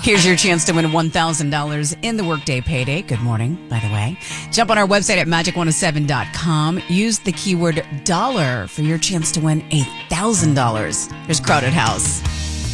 Here's your chance to win $1,000 in the Workday Payday. Good morning, by the way. Jump on our website at magic107.com. Use the keyword dollar for your chance to win $1,000. Here's Crowded House.